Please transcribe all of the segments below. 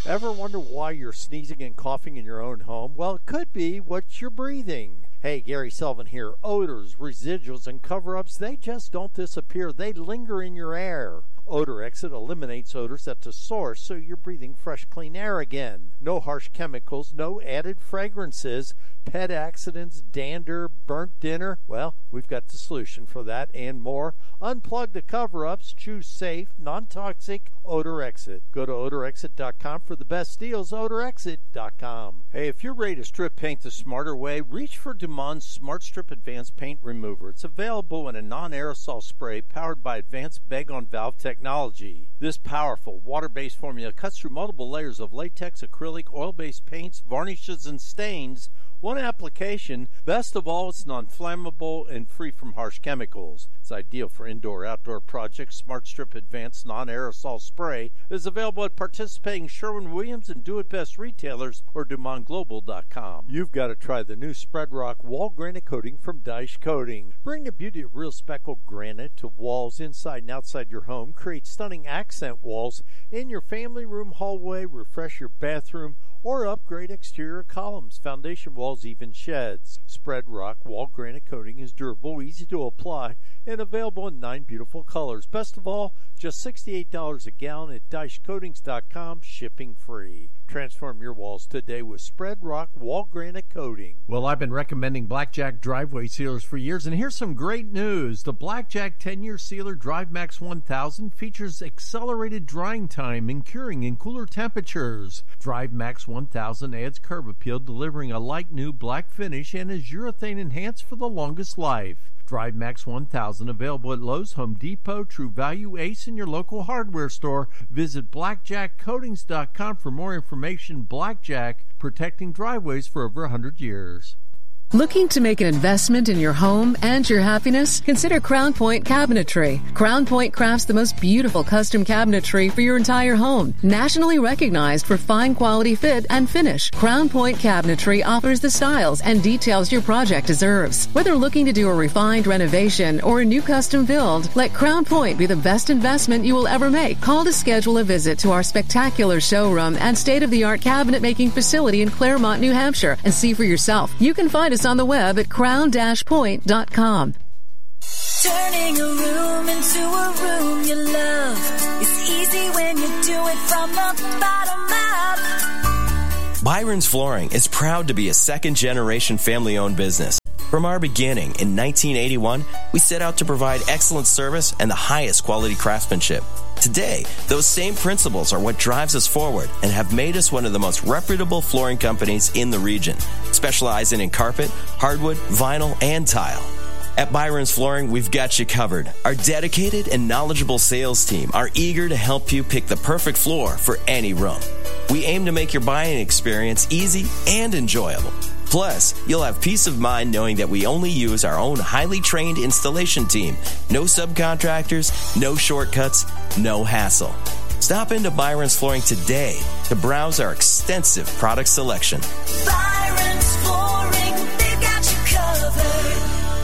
Ever wonder why you're sneezing and coughing in your own home? Well, it could be what you're breathing. Hey, Gary Sullivan here. Odors, residuals, and cover-ups, they just don't disappear. They linger in your air. Odor Exit eliminates odors at the source, so you're breathing fresh, clean air again. No harsh chemicals, no added fragrances, pet accidents, dander, burnt dinner. Well, we've got the solution for that and more. Unplug the cover-ups, choose safe, non-toxic Odor Exit. Go to odorexit.com for the best deals, odorexit.com. Hey, if you're ready to strip paint the smarter way, reach for Dumond's Smart Strip Advanced Paint Remover. It's available in a non-aerosol spray powered by advanced bag-on-valve technology. This powerful water-based formula cuts through multiple layers of latex, acrylic, oil-based paints, varnishes, and stains. One application. Best of all, it's non-flammable and free from harsh chemicals. It's ideal for indoor-outdoor projects. Smart Strip Advanced Non-Aerosol Spray is available at participating Sherwin-Williams and Do-It-Best retailers or DumontGlobal.com. You've got to try the new Spread Rock Wall Granite Coating from Daesh Coating. Bring the beauty of real speckled granite to walls inside and outside your home. Create stunning accent walls in your family room, hallway. Refresh your bathroom or upgrade exterior columns, foundation walls, even sheds. Spread Rock Wall Granite Coating is durable, easy to apply, and available in 9 beautiful colors. Best of all, just $68 a gallon at DaeshCoatings.com, shipping free. Transform your walls today with Spread Rock Wall Granite Coating. Well, I've been recommending Blackjack driveway sealers for years, and here's some great news. The Blackjack 10-year sealer DriveMax 1000 features accelerated drying time and curing in cooler temperatures. DriveMax 1000 adds curb appeal, delivering a like new black finish, and is urethane enhanced for the longest life. DriveMax 1000 available at Lowe's, Home Depot, True Value, Ace, and your local hardware store. Visit blackjackcoatings.com for more information. Blackjack, protecting driveways for over 100 years. Looking to make an investment in your home and your happiness? Consider Crown Point Cabinetry. Crown Point crafts the most beautiful custom cabinetry for your entire home. Nationally recognized for fine quality fit and finish, Crown Point Cabinetry offers the styles and details your project deserves. Whether looking to do a refined renovation or a new custom build, let Crown Point be the best investment you will ever make. Call to schedule a visit to our spectacular showroom and state-of-the-art cabinet making facility in Claremont, New Hampshire, and see for yourself. You can find us on the web at crown-point.com. Turning a room into a room you love is easy when you do it from the bottom up. Byron's Flooring is proud to be a second-generation family-owned business. From our beginning in 1981, we set out to provide excellent service and the highest quality craftsmanship. Today, those same principles are what drives us forward and have made us one of the most reputable flooring companies in the region, specializing in carpet, hardwood, vinyl, and tile. At Byron's Flooring, we've got you covered. Our dedicated and knowledgeable sales team are eager to help you pick the perfect floor for any room. We aim to make your buying experience easy and enjoyable. Plus, you'll have peace of mind knowing that we only use our own highly trained installation team. No subcontractors, no shortcuts, no hassle. Stop into Byron's Flooring today to browse our extensive product selection. Byron's Flooring, they've got you covered.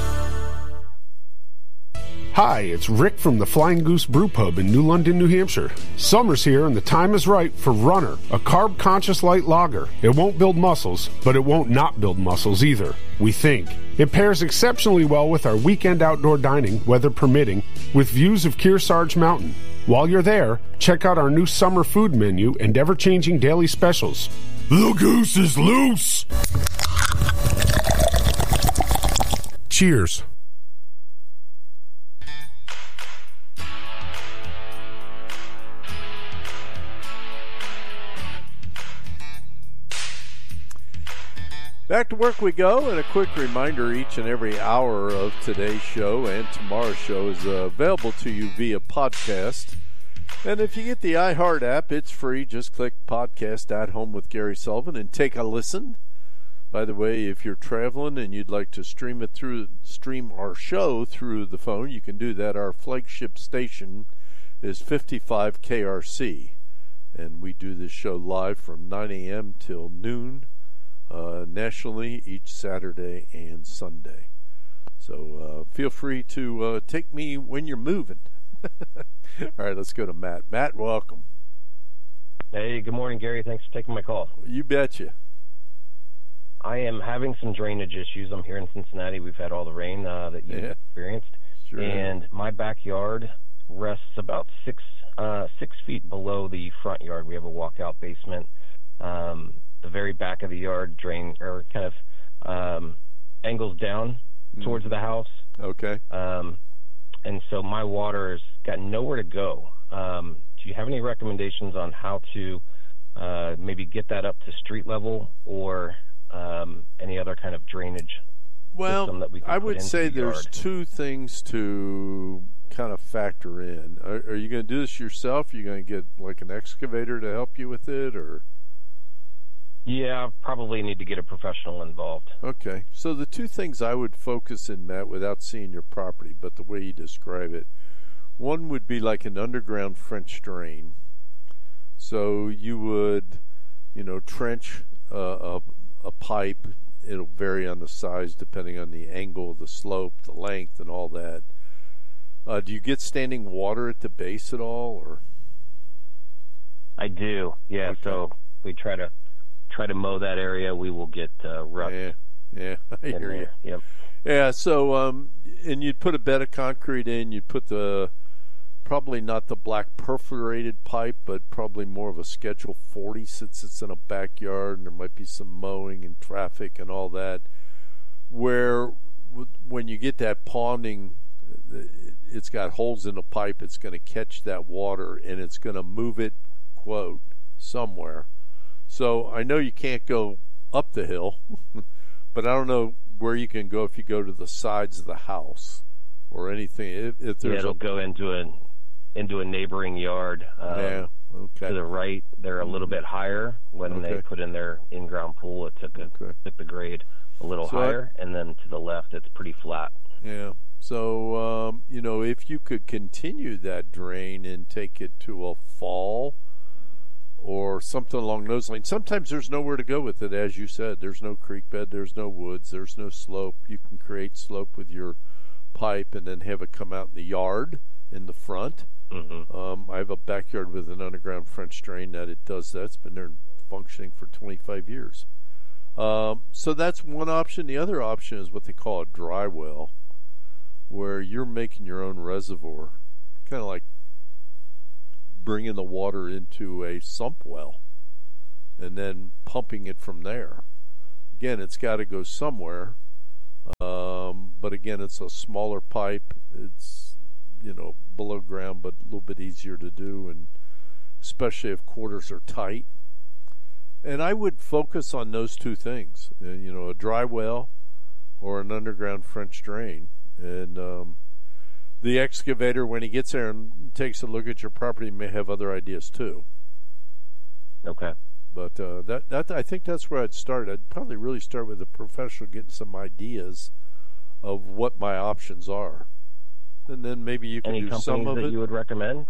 Hi, it's Rick from the Flying Goose Brew Pub in New London, New Hampshire. Summer's here and the time is right for Runner, a carb-conscious light lager. It won't build muscles, but it won't not build muscles either, we think. It pairs exceptionally well with our weekend outdoor dining, weather permitting, with views of Kearsarge Mountain. While you're there, check out our new summer food menu and ever-changing daily specials. The goose is loose! Cheers. Back to work we go, and a quick reminder, each and every hour of today's show and tomorrow's show is available to you via podcast. And if you get the iHeart app, it's free. Just click Podcast at Home with Gary Sullivan and take a listen. By the way, if you're traveling and you'd like to stream our show through the phone, you can do that. Our flagship station is 55 KRC, and we do this show live from 9 a.m. till noon. Nationally each Saturday and Sunday. So feel free to take me when you're moving. All right, let's go to Matt. Matt, welcome. Hey, good morning, Gary. Thanks for taking my call. You betcha. I am having some drainage issues. I'm here in Cincinnati. We've had all the rain that you've experienced. Sure. And my backyard rests about 6 feet below the front yard. We have a walkout basement. The very back of the yard drain or kind of angles down towards the house. Okay. And so my water has got nowhere to go. Do you have any recommendations on how to maybe get that up to street level or any other kind of drainage system that we can I put would into say the there's yard? two things to kind of factor in. Are you going to do this yourself? Are you going to get like an excavator to help you with it, or? Yeah, probably need to get a professional involved. Okay. So the two things I would focus in, Matt, without seeing your property, but the way you describe it, one would be like an underground French drain. So you would, trench a pipe. It'll vary on the size depending on the angle, the slope, the length, and all that. Do you get standing water at the base at all, or? I do. Yeah. Okay. So we try to mow that area. We will get rut. Yeah, I in hear you. there. Yep. Yeah, so and you'd put a bed of concrete in. You'd put probably not the black perforated pipe, but probably more of a Schedule 40 since it's in a backyard and there might be some mowing and traffic and all that. Where when you get that ponding, it's got holes in the pipe. It's going to catch that water and it's going to move it, quote, somewhere. So I know you can't go up the hill, but I don't know where you can go if you go to the sides of the house or anything. If there's it'll go into a neighboring yard. Okay. To the right, they're a little bit higher. When they put in their in-ground pool, it took the grade a little higher, and then to the left, it's pretty flat. Yeah. So if you could continue that drain and take it to a fall or something along those lines. Sometimes there's nowhere to go with it, as you said. There's no creek bed, there's no woods, there's no slope. You can create slope with your pipe and then have it come out in the yard in the front. I have a backyard with an underground French drain that it does that. It's been there functioning for 25 years. So that's one option. The other option is what they call a dry well, where you're making your own reservoir, kind of like bringing the water into a sump well and then pumping it from there. Again, it's got to go somewhere, but again, it's a smaller pipe. It's below ground, but a little bit easier to do, and especially if quarters are tight. And I would focus on those two things, a dry well or an underground French drain. And the excavator, when he gets there and takes a look at your property, may have other ideas too. Okay. But that I think that's where I'd start. I'd probably really start with a professional, getting some ideas of what my options are, and then maybe you can do some of it. Any companies that you would recommend?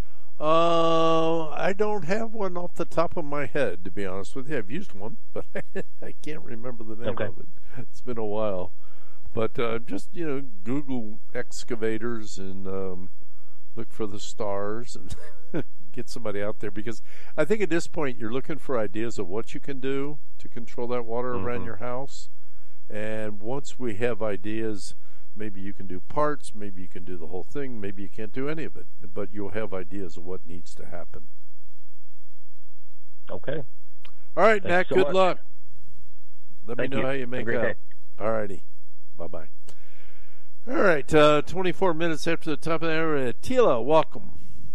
I don't have one off the top of my head, to be honest with you. I've used one, but I can't remember the name of it. It's been a while. But just, Google excavators and look for the stars and get somebody out there. Because I think at this point you're looking for ideas of what you can do to control that water around your house. And once we have ideas, maybe you can do parts, maybe you can do the whole thing, maybe you can't do any of it. But you'll have ideas of what needs to happen. Okay. All right, Matt, good luck. Let me know how you make out. All righty. Bye-bye. All right, 24 minutes after the top of the hour. Tila, welcome.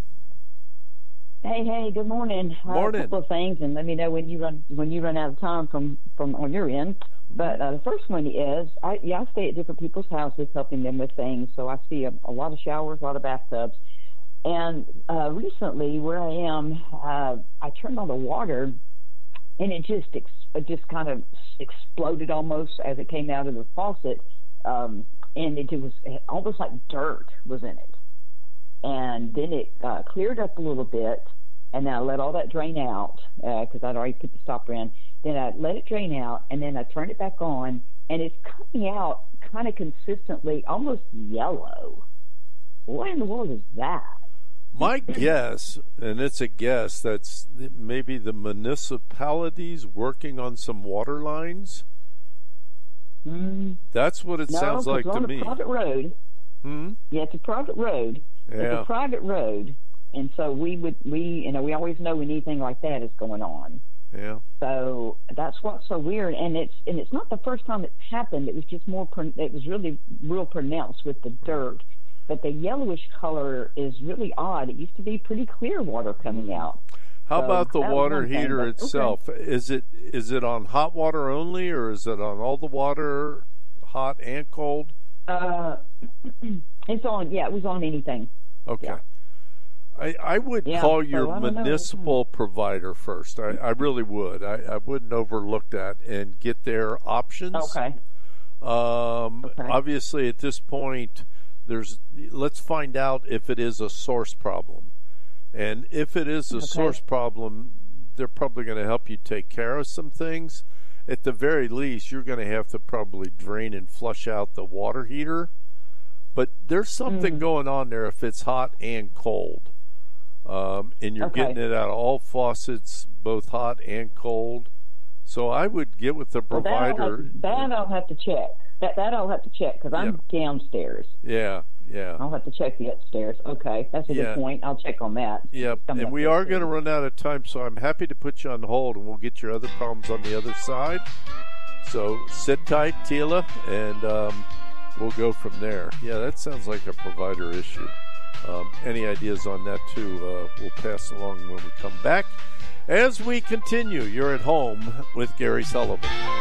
Hey, good morning. Morning. A couple of things, and let me know when you run out of time from on your end. But the first one is, I stay at different people's houses helping them with things, so I see a lot of showers, a lot of bathtubs. And recently, where I am, I turned on the water, and it just kind of exploded almost as it came out of the faucet, and it was almost like dirt was in it. And then it cleared up a little bit, and then I let all that drain out because I'd already put the stopper in. Then I let it drain out, and then I turned it back on, and it's coming out kind of consistently, almost yellow. What in the world is that? My guess, and it's a guess, that's maybe the municipalities working on some water lines. That's what it sounds like to me. No, it's on a private road. Yeah, it's a private road. Yeah. It's a private road, and so we always know when anything like that is going on. Yeah. So that's what's so weird, and it's not the first time it's happened. It was just it was really real pronounced with the dirt, but the yellowish color is really odd. It used to be pretty clear water coming out. How about the water heater itself? Okay. Is it on hot water only, or is it on all the water, hot and cold? It's on. Yeah, it was on anything. Okay. Yeah. I would call your municipal provider first. I really would. I wouldn't overlook that and get their options. Okay. Obviously, at this point, let's find out if it is a source problem. And if it is a source problem, they're probably going to help you take care of some things. At the very least, you're going to have to probably drain and flush out the water heater. But there's something going on there if it's hot and cold. And you're getting it out of all faucets, both hot and cold. So I would get with the provider. That I'll have to check. That I'll have to check because I'm downstairs. Yeah. I'll have to check the upstairs. Okay, that's a good point. I'll check on that. Yep, and we are going to run out of time, so I'm happy to put you on hold, and we'll get your other problems on the other side. So sit tight, Tila, and we'll go from there. Yeah, that sounds like a provider issue. Any ideas on that, too, we'll pass along when we come back. As we continue, you're at home with Gary Sullivan.